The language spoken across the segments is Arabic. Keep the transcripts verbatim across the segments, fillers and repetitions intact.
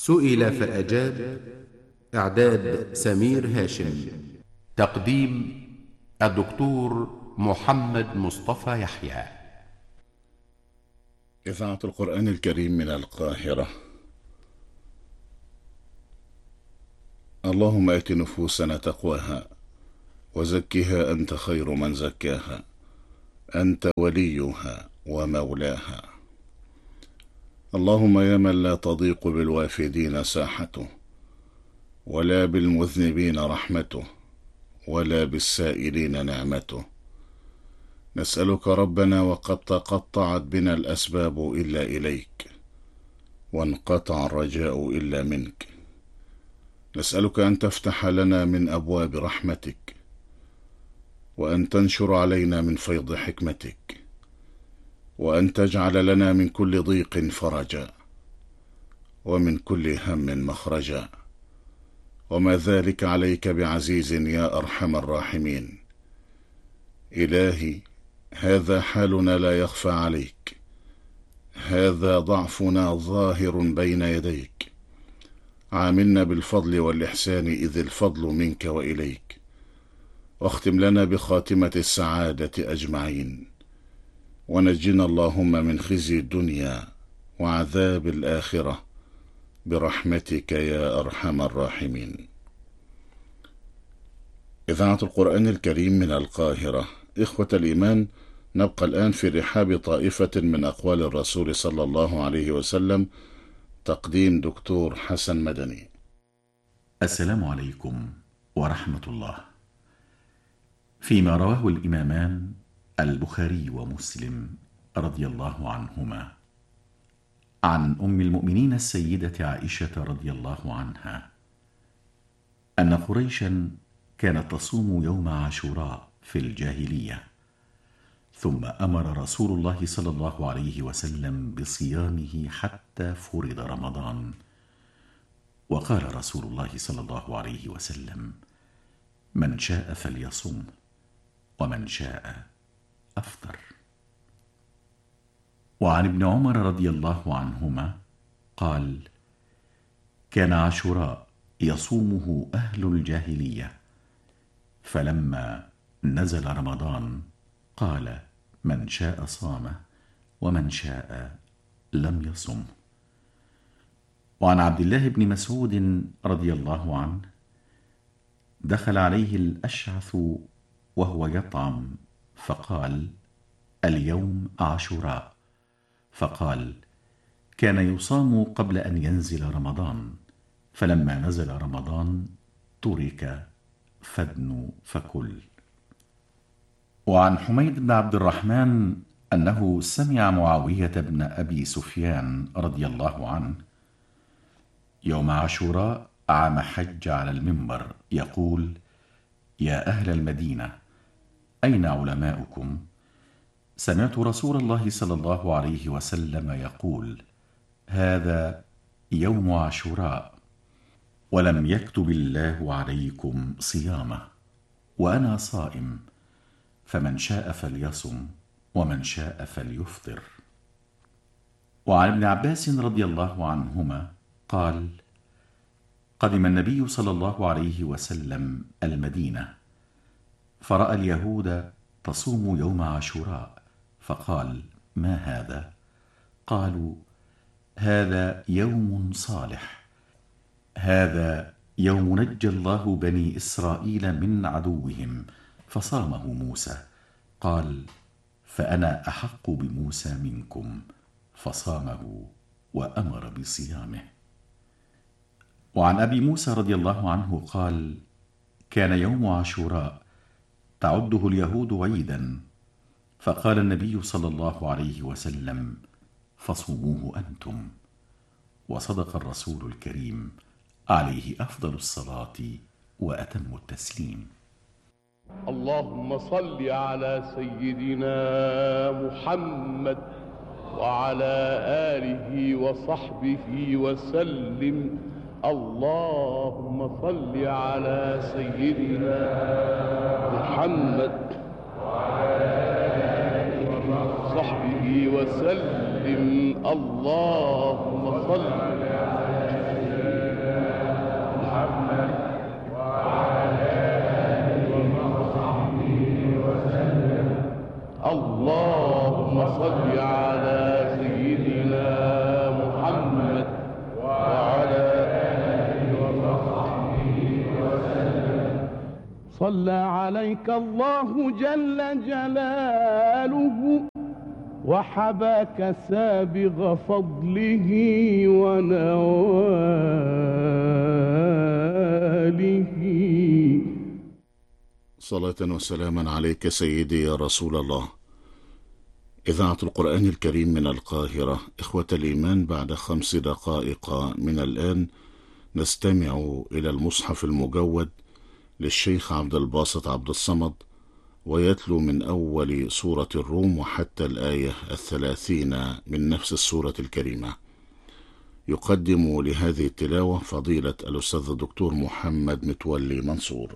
سئل فأجاب. إعداد سمير هاشم. تقديم الدكتور محمد مصطفى يحيى. إذاعة القرآن الكريم من القاهرة. اللهم آت نفوسنا تقواها وزكها أنت خير من زكاها، أنت وليها ومولاها. اللهم يا من لا تضيق بالوافدين ساحته، ولا بالمذنبين رحمته، ولا بالسائلين نعمته، نسألك ربنا وقد تقطعت بنا الأسباب إلا إليك، وانقطع الرجاء إلا منك. نسألك أن تفتح لنا من أبواب رحمتك، وأن تنشر علينا من فيض حكمتك، وأن تجعل لنا من كل ضيق فرجا، ومن كل هم مخرجا، وما ذلك عليك بعزيز يا أرحم الراحمين. إلهي، هذا حالنا لا يخفى عليك، هذا ضعفنا ظاهر بين يديك. عاملنا بالفضل والإحسان إذ الفضل منك وإليك، واختم لنا بخاتمة السعادة أجمعين، ونجنا اللهم من خزي الدنيا وعذاب الآخرة برحمتك يا أرحم الراحمين. إذاعة القرآن الكريم من القاهرة. إخوة الإيمان، نبقى الآن في رحاب طائفة من أقوال الرسول صلى الله عليه وسلم. تقديم دكتور حسن مدني. السلام عليكم ورحمة الله. فيما رواه الإمامان البخاري ومسلم رضي الله عنهما عن أم المؤمنين السيدة عائشة رضي الله عنها أن قريشا كانت تصوم يوم عاشوراء في الجاهلية، ثم أمر رسول الله صلى الله عليه وسلم بصيامه حتى فرض رمضان. وقال رسول الله صلى الله عليه وسلم: من شاء فليصم، ومن شاء أفطر. وعن ابن عمر رضي الله عنهما قال: كان عاشوراء يصومه أهل الجاهلية، فلما نزل رمضان قال: من شاء صامه، ومن شاء لم يصم. وعن عبد الله بن مسعود رضي الله عنه: دخل عليه الأشعث وهو يطعم فقال: اليوم عاشوراء. فقال: كان يصام قبل أن ينزل رمضان، فلما نزل رمضان ترك فادن فكل. وعن حميد بن عبد الرحمن أنه سمع معاوية بن أبي سفيان رضي الله عنه يوم عاشوراء عام حج على المنبر يقول: يا أهل المدينة، أين علماؤكم؟ سمعت رسول الله صلى الله عليه وسلم يقول: هذا يوم عاشوراء، ولم يكتب الله عليكم صيامه، وأنا صائم، فمن شاء فليصم، ومن شاء فليفطر. وعن ابن عباس رضي الله عنهما قال: قدم النبي صلى الله عليه وسلم المدينة، فرأى اليهود تصوم يوم عاشوراء، فقال: ما هذا؟ قالوا: هذا يوم صالح، هذا يوم نجى الله بني إسرائيل من عدوهم فصامه موسى. قال: فأنا أحق بموسى منكم، فصامه وأمر بصيامه. وعن أبي موسى رضي الله عنه قال: كان يوم عاشوراء تعده اليهود عيدا، فقال النبي صلى الله عليه وسلم: فصوموه أنتم. وصدق الرسول الكريم عليه أفضل الصلاة وأتم التسليم. اللهم صل على سيدنا محمد وعلى آله وصحبه وسلم. اللهم صل على سيدنا محمد وعلى آله وصحبه وسلم. اللهم صل على صلى عليك الله جل جلاله وحباك سابغ فضله ونواله. صلاة وسلاما عليك سيدي يا رسول الله. إذاعة القرآن الكريم من القاهرة. إخوة الإيمان، بعد خمس دقائق من الآن نستمع إلى المصحف المجود للشيخ عبد الباسط عبد الصمد، ويتلو من أول سورة الروم وحتى الآية الثلاثين من نفس السورة الكريمة. يقدم لهذه التلاوة فضيلة الأستاذ الدكتور محمد متولي منصور.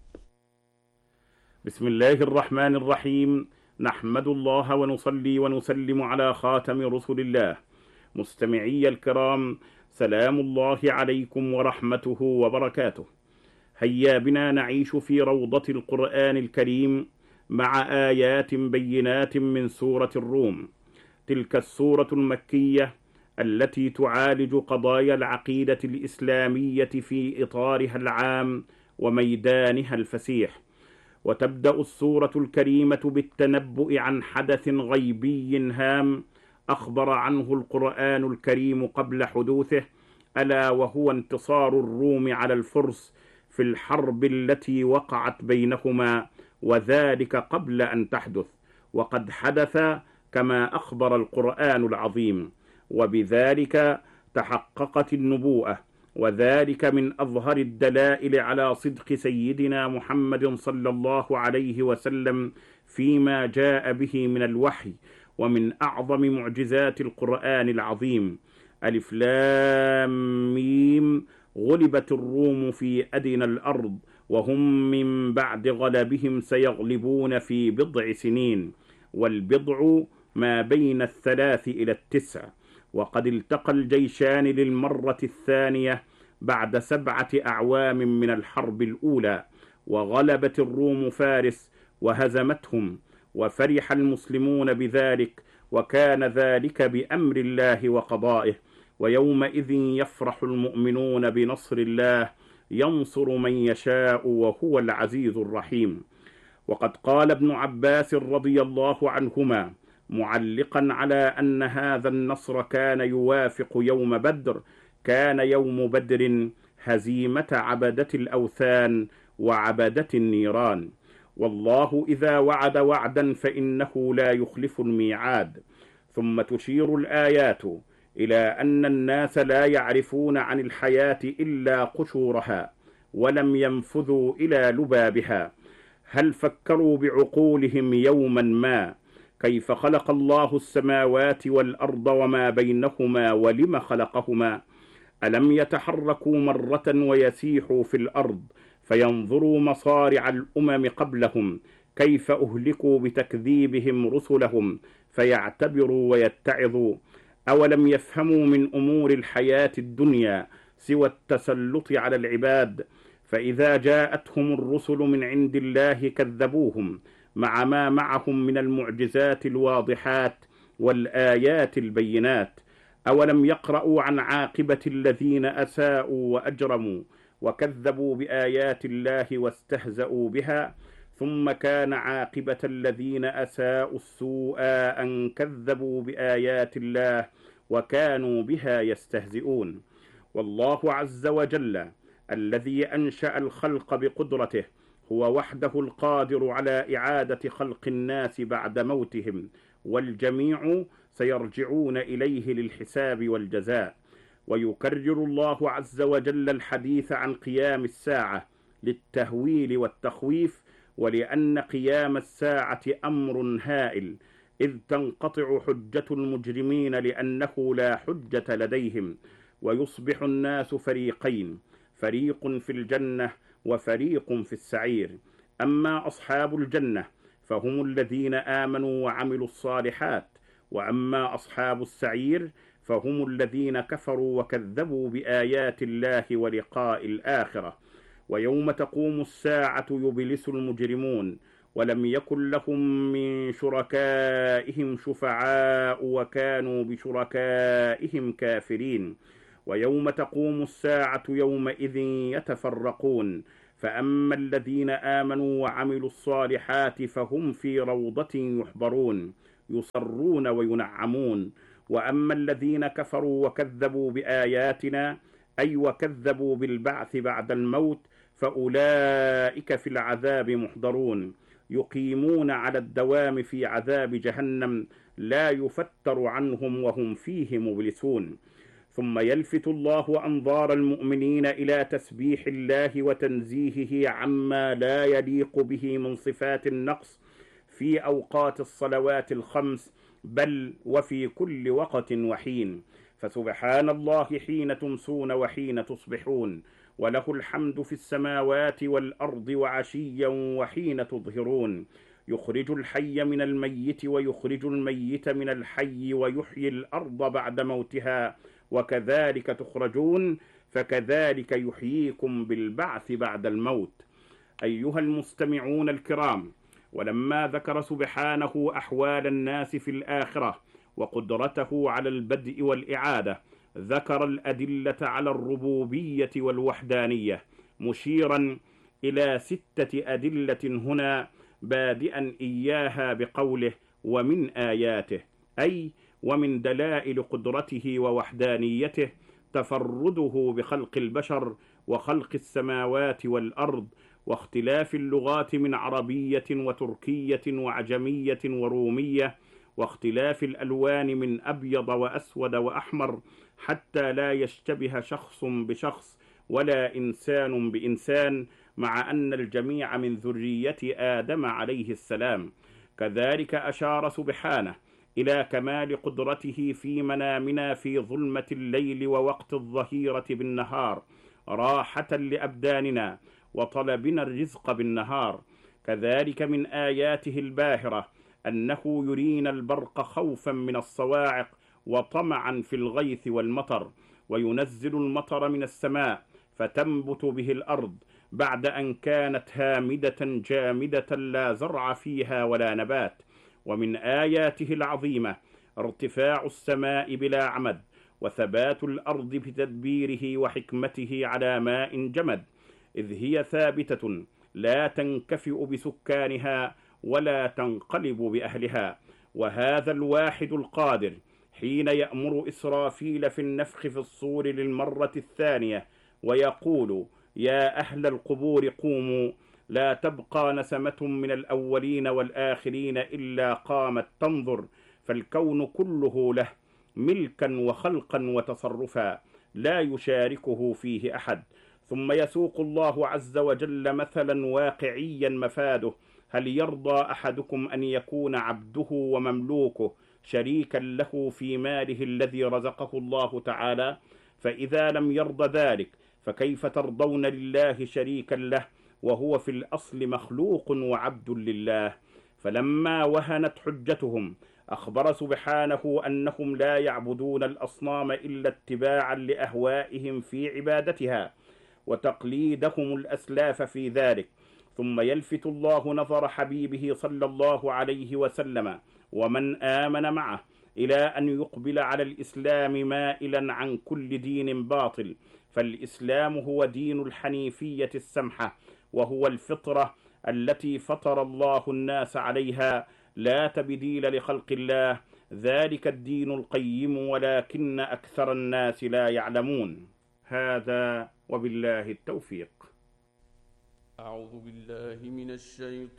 بسم الله الرحمن الرحيم. نحمد الله ونصلي ونسلم على خاتم رسل الله. مستمعي الكرام، سلام الله عليكم ورحمته وبركاته. هيا بنا نعيش في روضة القرآن الكريم مع آيات بينات من سورة الروم. تلك السورة المكية التي تعالج قضايا العقيدة الإسلامية في إطارها العام وميدانها الفسيح. وتبدأ السورة الكريمة بالتنبؤ عن حدث غيبي هام أخبر عنه القرآن الكريم قبل حدوثه، ألا وهو انتصار الروم على الفرس في الحرب التي وقعت بينهما، وذلك قبل أن تحدث، وقد حدث كما أخبر القرآن العظيم، وبذلك تحققت النبوءة، وذلك من أظهر الدلائل على صدق سيدنا محمد صلى الله عليه وسلم فيما جاء به من الوحي، ومن أعظم معجزات القرآن العظيم. ألف لام ميم. غلبت الروم في أدنى الأرض وهم من بعد غلبهم سيغلبون في بضع سنين، والبضع ما بين الثلاث إلى التسع. وقد التقى الجيشان للمرة الثانية بعد سبعة أعوام من الحرب الأولى، وغلبت الروم فارس وهزمتهم، وفرح المسلمون بذلك، وكان ذلك بأمر الله وقضائه. ويومئذ يفرح المؤمنون بنصر الله ينصر من يشاء وهو العزيز الرحيم. وقد قال ابن عباس رضي الله عنهما معلقا على أن هذا النصر كان يوافق يوم بدر: كان يوم بدر هزيمة عبدة الأوثان وعبدة النيران، والله إذا وعد وعدا فإنه لا يخلف الميعاد. ثم تشير الآيات إلى أن الناس لا يعرفون عن الحياة إلا قشورها، ولم ينفذوا إلى لبابها. هل فكروا بعقولهم يوما ما كيف خلق الله السماوات والأرض وما بينهما ولم خلقهما؟ ألم يتحركوا مرة ويسيحوا في الأرض فينظروا مصارع الأمم قبلهم كيف أهلكوا بتكذيبهم رسلهم فيعتبروا ويتعظوا؟ أولم يفهموا من أمور الحياة الدنيا سوى التسلط على العباد؟ فإذا جاءتهم الرسل من عند الله كذبوهم مع ما معهم من المعجزات الواضحات والآيات البينات. أولم يقرأوا عن عاقبة الذين أساءوا وأجرموا وكذبوا بآيات الله واستهزأوا بها؟ ثم كان عاقبة الذين أساءوا السوء أن كذبوا بآيات الله وكانوا بها يستهزئون. والله عز وجل الذي أنشأ الخلق بقدرته هو وحده القادر على إعادة خلق الناس بعد موتهم، والجميع سيرجعون إليه للحساب والجزاء. ويكرر الله عز وجل الحديث عن قيام الساعة للتهويل والتخويف، ولأن قيام الساعة أمر هائل، إذ تنقطع حجة المجرمين لأنه لا حجة لديهم، ويصبح الناس فريقين: فريق في الجنة وفريق في السعير. أما أصحاب الجنة فهم الذين آمنوا وعملوا الصالحات، وأما أصحاب السعير فهم الذين كفروا وكذبوا بآيات الله ولقاء الآخرة. ويوم تقوم الساعة يبلس المجرمون، ولم يكن لهم من شركائهم شفعاء وكانوا بشركائهم كافرين. ويوم تقوم الساعة يومئذ يتفرقون، فأما الذين آمنوا وعملوا الصالحات فهم في روضة يحبرون يصرون وينعمون. وأما الذين كفروا وكذبوا بآياتنا أي وكذبوا بالبعث بعد الموت فأولئك في العذاب محضرون يقيمون على الدوام في عذاب جهنم لا يفتر عنهم وهم فيه مبلسون. ثم يلفت الله أنظار المؤمنين إلى تسبيح الله وتنزيهه عما لا يليق به من صفات النقص في أوقات الصلوات الخمس بل وفي كل وقت وحين، فسبحان الله حين تمسون وحين تصبحون، وله الحمد في السماوات والأرض وعشيا وحين تظهرون، يخرج الحي من الميت ويخرج الميت من الحي ويحيي الأرض بعد موتها وكذلك تخرجون، فكذلك يحييكم بالبعث بعد الموت. أيها المستمعون الكرام، ولما ذكر سبحانه أحوال الناس في الآخرة وقدرته على البدء والإعادة ذكر الأدلة على الربوبية والوحدانية، مشيرا إلى ستة أدلة هنا، بادئا إياها بقوله ومن آياته، أي ومن دلائل قدرته ووحدانيته تفرده بخلق البشر وخلق السماوات والأرض واختلاف اللغات من عربية وتركية وعجمية ورومية، واختلاف الألوان من أبيض وأسود وأحمر، حتى لا يشتبه شخص بشخص ولا إنسان بإنسان، مع أن الجميع من ذرية آدم عليه السلام. كذلك أشار سبحانه إلى كمال قدرته في منامنا في ظلمة الليل ووقت الظهيرة بالنهار، راحة لأبداننا وطلبنا الرزق بالنهار. كذلك من آياته الباهرة أنه يرينا البرق خوفا من الصواعق وطمعا في الغيث والمطر، وينزل المطر من السماء فتنبت به الأرض بعد أن كانت هامدة جامدة لا زرع فيها ولا نبات. ومن آياته العظيمة ارتفاع السماء بلا عمد، وثبات الأرض بتدبيره وحكمته على ماء جمد، إذ هي ثابتة لا تنكفئ بسكانها ولا تنقلب بأهلها. وهذا الواحد القادر حين يأمر إسرافيل في النفخ في الصور للمرة الثانية ويقول يا أهل القبور قوموا، لا تبقى نسمة من الأولين والآخرين إلا قامت تنظر، فالكون كله له ملكا وخلقا وتصرفا لا يشاركه فيه أحد. ثم يسوق الله عز وجل مثلا واقعيا مفاده: هل يرضى أحدكم أن يكون عبده ومملوكه شريكا له في ماله الذي رزقه الله تعالى؟ فإذا لم يرضى ذلك فكيف ترضون لله شريكا له وهو في الأصل مخلوق وعبد لله؟ فلما وهنت حجتهم أخبر سبحانه أنهم لا يعبدون الأصنام إلا اتباعا لأهوائهم في عبادتها وتقليدهم الأسلاف في ذلك. ثم يلفت الله نظر حبيبه صلى الله عليه وسلم ومن آمن معه إلى أن يقبل على الإسلام مائلا عن كل دين باطل، فالإسلام هو دين الحنيفية السمحة، وهو الفطرة التي فطر الله الناس عليها، لا تبديل لخلق الله، ذلك الدين القيم ولكن أكثر الناس لا يعلمون. هذا وبالله التوفيق. أعوذ بالله من الشيطان